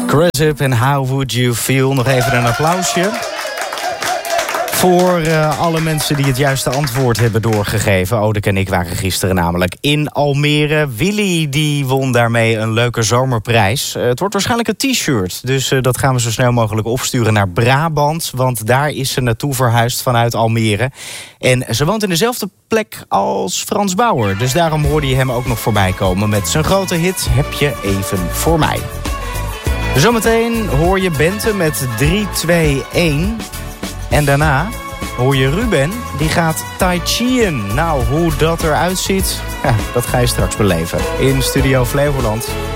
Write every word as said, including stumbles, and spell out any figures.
Cressip en How Would You Feel. Nog even een applausje. Voor uh, alle mensen die het juiste antwoord hebben doorgegeven. Odek en ik waren gisteren namelijk in Almere. Willy die won daarmee een leuke zomerprijs. Uh, het wordt waarschijnlijk een t-shirt. Dus uh, dat gaan we zo snel mogelijk opsturen naar Brabant. Want daar is ze naartoe verhuisd vanuit Almere. En ze woont in dezelfde plek als Frans Bauer. Dus daarom hoorde je hem ook nog voorbij komen met zijn grote hit Heb je even voor mij. Zometeen hoor je Bente met drie twee een. En daarna hoor je Ruben, die gaat tai chiën. Nou, hoe dat eruit ziet, ja, dat ga je straks beleven in Studio Flevoland.